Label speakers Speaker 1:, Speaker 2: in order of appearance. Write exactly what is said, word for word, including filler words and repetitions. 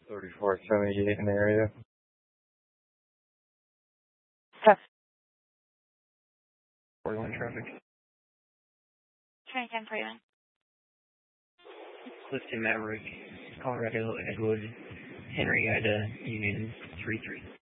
Speaker 1: thirty-four seventy-eight in the area.
Speaker 2: Yes.
Speaker 3: forty-one traffic.
Speaker 2: twenty-ten forty-one.
Speaker 3: Clifton Maverick, Colorado, Edgewood, Henry Ida, Union three three.